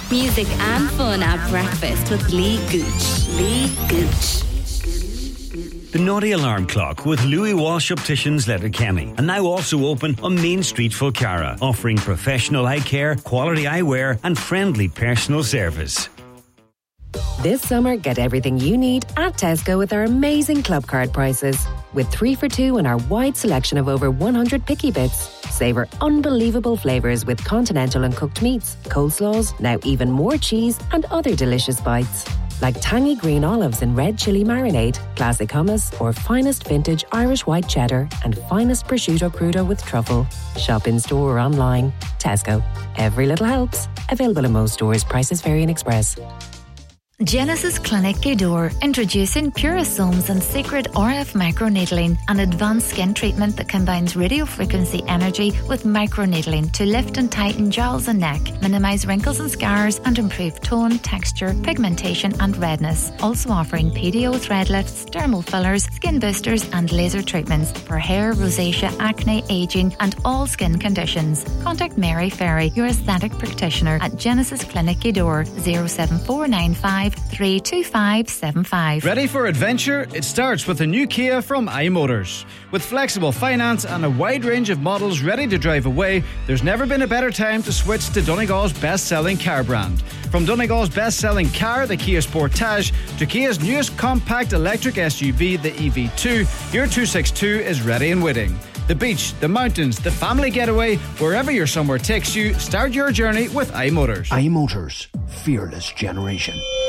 Music and fun at breakfast with Lee Gooch. Lee Gooch. The Naughty Alarm Clock with Louis Walsh Opticians Letterkenny, and now also open on Main Street, Fulcarra, offering professional eye care, quality eyewear and friendly personal service. This summer, get everything you need at Tesco with our amazing club card prices. With 3 for $2 and our wide selection of over 100 picky bits. Savour unbelievable flavours with continental and cooked meats, coleslaws, now even more cheese and other delicious bites. Like tangy green olives in red chilli marinade, classic hummus, or finest vintage Irish white cheddar and finest prosciutto crudo with truffle. Shop in store or online. Tesco. Every little helps. Available in most stores. Prices vary in Express. Genesis Clinic Gweedore, introducing Purasomes and Secret RF Microneedling, an advanced skin treatment that combines radiofrequency energy with microneedling to lift and tighten jowls and neck, minimise wrinkles and scars, and improve tone, texture, pigmentation and redness. Also offering PDO thread lifts, dermal fillers, skin boosters and laser treatments for hair, rosacea, acne, ageing and all skin conditions. Contact Mary Ferry, your aesthetic practitioner at Genesis Clinic Gweedore, 07495 32575. Ready for adventure? It starts with a new Kia from iMotors. With flexible finance and a wide range of models ready to drive away, there's never been a better time to switch to Donegal's best-selling car brand. From Donegal's best-selling car, the Kia Sportage, to Kia's newest compact electric SUV, the EV2, your 262 is ready and waiting. The beach, the mountains, the family getaway, wherever your summer takes you, start your journey with iMotors. iMotors, fearless generation.